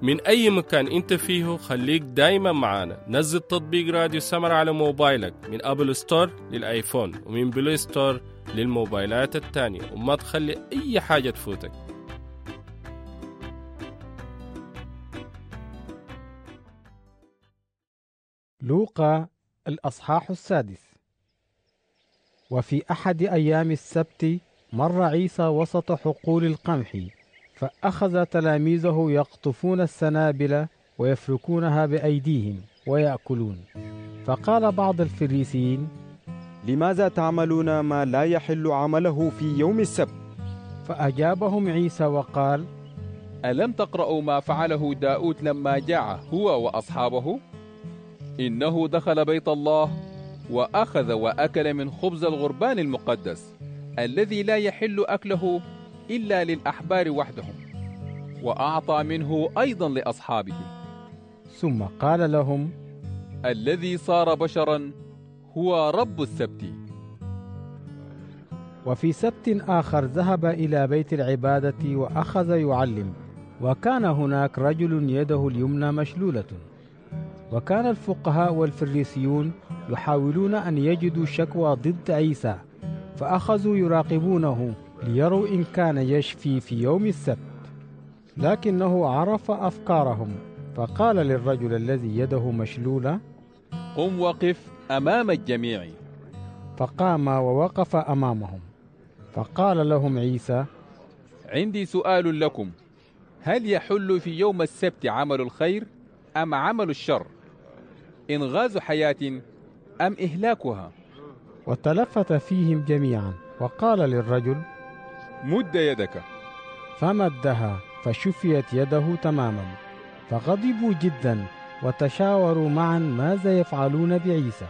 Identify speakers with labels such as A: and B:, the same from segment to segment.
A: من أي مكان أنت فيه خليك دايما معانا. نزل تطبيق راديو سمر على موبايلك من أبل ستور للآيفون ومن بلاي ستور للموبايلات التانية، وما تخلي أي حاجة تفوتك.
B: لوقا الأصحاح 6. وفي أحد أيام السبت مر عيسى وسط حقول القمح، فأخذ تلاميذه يقطفون السنابل ويفركونها بأيديهم ويأكلون. فقال بعض الفريسيين:
C: لماذا تعملون ما لا يحل عمله في يوم السبت؟
B: فأجابهم عيسى وقال:
D: ألم تقرأوا ما فعله داود لما جاع هو وأصحابه؟ إنه دخل بيت الله وأخذ وأكل من خبز الغربان المقدس الذي لا يحل أكله إلا للأحبار وحدهم، وأعطى منه أيضا لأصحابه.
B: ثم قال لهم:
D: الذي صار بشرا هو رب السبت.
B: وفي سبت آخر ذهب إلى بيت العبادة وأخذ يعلم، وكان هناك رجل يده اليمنى مشلولة. وكان الفقهاء والفريسيون يحاولون أن يجدوا شكوى ضد عيسى، فأخذوا يراقبونه ليروا إن كان يشفي في يوم السبت. لكنه عرف أفكارهم، فقال للرجل الذي يده مشلولة:
D: قم وقف أمام الجميع.
B: فقام ووقف أمامهم. فقال لهم عيسى:
D: عندي سؤال لكم، هل يحل في يوم السبت عمل الخير أم عمل الشر؟ إنغاز حياة أم إهلاكها؟
B: وتلفت فيهم جميعا وقال للرجل:
D: مد يدك.
B: فمدها فشفيت يده تماما. فغضبوا جدا وتشاوروا معا ماذا يفعلون بعيسى.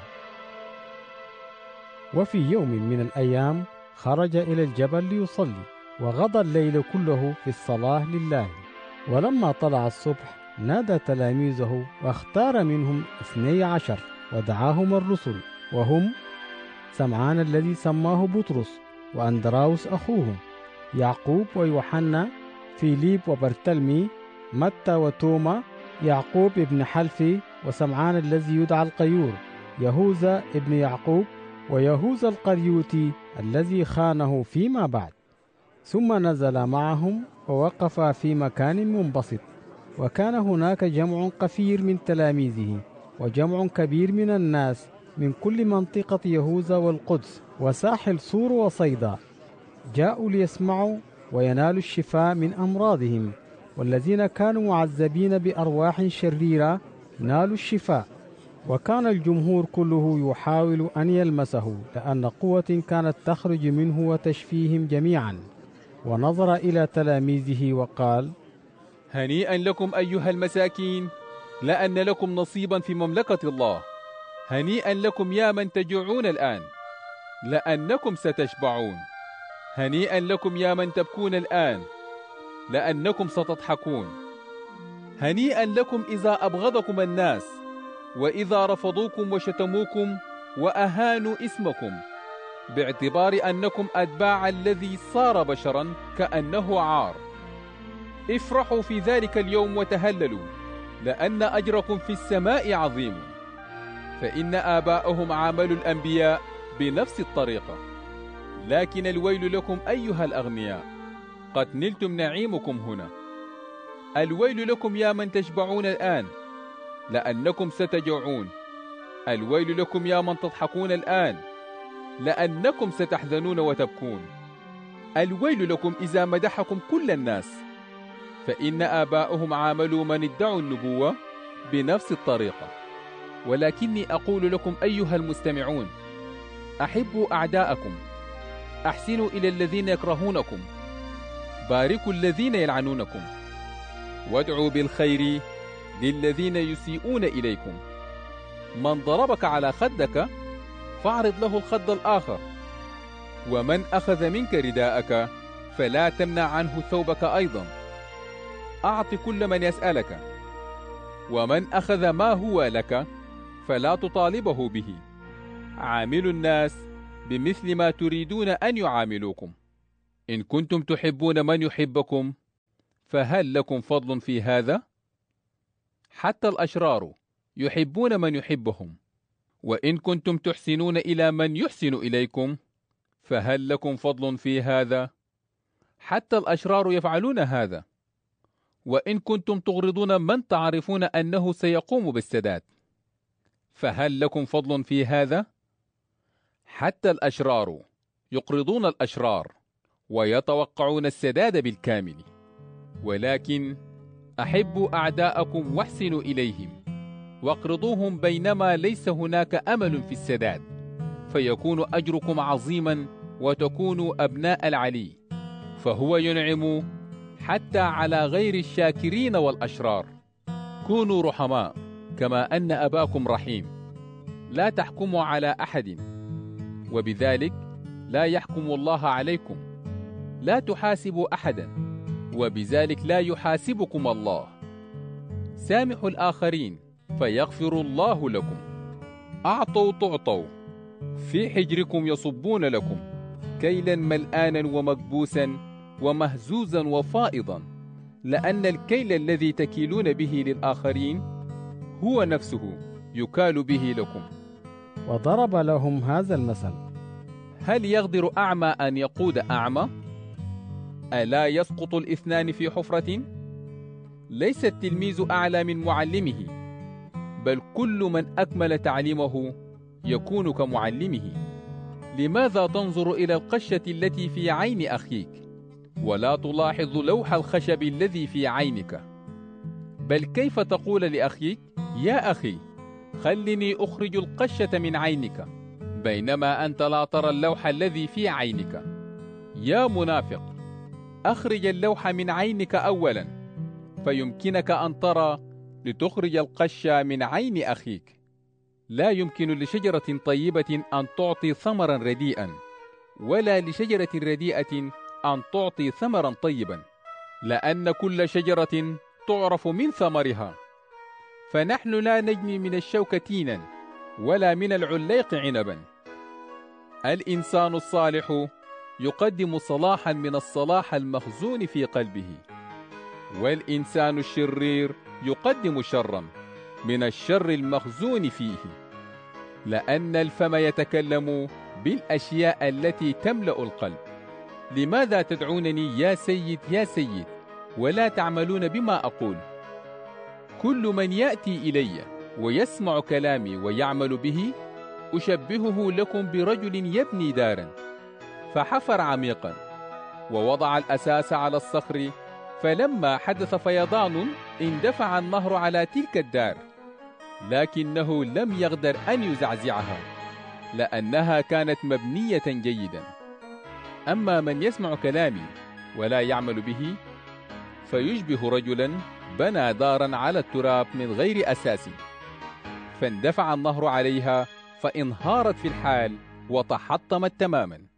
B: وفي يوم من الأيام خرج إلى الجبل ليصلي، وغضى الليل كله في الصلاة لله. ولما طلع الصبح نادى تلاميذه واختار منهم 12 ودعاهم الرسل، وهم سمعان الذي سماه بطرس، وأندراوس أخوه، يعقوب ويوحنا، فيليب وبرتلمي، متى وتوما، يعقوب ابن حلفي، وسمعان الذي يدعى القيور، يهوذا ابن يعقوب، ويهوذا القريوتي الذي خانه فيما بعد. ثم نزل معهم ووقف في مكان منبسط، وكان هناك جمع كثير من تلاميذه وجمع كبير من الناس من كل منطقة يهوذا والقدس وساحل صور وصيدا، جاءوا ليسمعوا وينالوا الشفاء من أمراضهم. والذين كانوا معذبين بأرواح شريرة نالوا الشفاء. وكان الجمهور كله يحاول أن يلمسه، لأن قوة كانت تخرج منه وتشفيهم جميعا. ونظر إلى تلاميذه وقال:
D: هنيئا لكم أيها المساكين، لأن لكم نصيبا في مملكة الله. هنيئا لكم يا من تجوعون الآن، لأنكم ستشبعون. هنيئا لكم يا من تبكون الآن، لأنكم ستضحكون. هنيئا لكم إذا أبغضكم الناس، وإذا رفضوكم وشتموكم وأهانوا اسمكم، باعتبار أنكم أتباع الذي صار بشرا كأنه عار. افرحوا في ذلك اليوم وتهللوا، لأن أجركم في السماء عظيم، فإن آباءهم عاملوا الأنبياء بنفس الطريقة. لكن الويل لكم أيها الأغنياء، قد نلتم نعيمكم هنا. الويل لكم يا من تشبعون الآن، لأنكم ستجوعون. الويل لكم يا من تضحكون الآن، لأنكم ستحزنون وتبكون. الويل لكم إذا مدحكم كل الناس، فإن آباءهم عاملوا من ادعوا النبوة بنفس الطريقة. ولكني أقول لكم أيها المستمعون، أحبوا أعداءكم، أحسنوا إلى الذين يكرهونكم، باركوا الذين يلعنونكم، وادعوا بالخير للذين يسيئون إليكم. من ضربك على خدك فاعرض له الخد الآخر، ومن أخذ منك رداءك فلا تمنع عنه ثوبك أيضا. أعط كل من يسألك، ومن أخذ ما هو لك فلا تطالبه به. عاملوا الناس بمثل ما تريدون أن يعاملوكم. إن كنتم تحبون من يحبكم فهل لكم فضل في هذا؟ حتى الأشرار يحبون من يحبهم، وإن كنتم تحسنون إلى من يحسن إليكم فهل لكم فضل في هذا؟ حتى الأشرار يفعلون هذا. وإن كنتم تغرضون من تعرفون أنه سيقوم بالسداد فهل لكم فضل في هذا؟ حتى الأشرار يقرضون الأشرار ويتوقعون السداد بالكامل. ولكن أحبوا أعداءكم واحسنوا إليهم واقرضوهم بينما ليس هناك أمل في السداد، فيكون أجركم عظيما وتكونوا أبناء العلي، فهو ينعم حتى على غير الشاكرين والأشرار. كونوا رحماء كما أن أباكم رحيم، لا تحكموا على أحد، وبذلك لا يحكم الله عليكم. لا تحاسبوا أحدا، وبذلك لا يحاسبكم الله. سامحوا الآخرين فيغفر الله لكم. أعطوا تعطوا، في حجركم يصبون لكم كيلا ملآنا ومكبوسا ومهزوزا وفائضا، لأن الكيل الذي تكيلون به للآخرين هو نفسه يكال به لكم.
B: وضرب لهم هذا المثل:
D: هل يقدر أعمى أن يقود أعمى؟ ألا يسقط الاثنان في حفرة؟ ليس التلميذ أعلى من معلمه، بل كل من أكمل تعليمه يكون كمعلمه. لماذا تنظر إلى القشة التي في عين أخيك ولا تلاحظ لوح الخشب الذي في عينك؟ بل كيف تقول لأخيك: يا أخي خلني أخرج القشة من عينك، بينما أنت لا ترى اللوح الذي في عينك؟ يا منافق، أخرج اللوح من عينك أولا فيمكنك أن ترى لتخرج القشة من عين أخيك. لا يمكن لشجرة طيبة أن تعطي ثمرا رديئا، ولا لشجرة رديئة أن تعطي ثمرا طيبا، لأن كل شجرة تعرف من ثمرها. فنحن لا نجني من الشوك تينا ولا من العليق عنبا. الإنسان الصالح يقدم صلاحا من الصلاح المخزون في قلبه، والإنسان الشرير يقدم شرا من الشر المخزون فيه، لأن الفم يتكلم بالأشياء التي تملأ القلب. لماذا تدعونني يا سيد يا سيد ولا تعملون بما أقول؟ كل من يأتي إلي ويسمع كلامي ويعمل به أشبهه لكم برجل يبني دارا، فحفر عميقا ووضع الأساس على الصخر، فلما حدث فيضان اندفع النهر على تلك الدار، لكنه لم يقدر أن يزعزعها لأنها كانت مبنية جيدا. أما من يسمع كلامي ولا يعمل به فيشبه رجلا بنى دارا على التراب من غير أساس، فاندفع النهر عليها فانهارت في الحال وتحطمت تماما.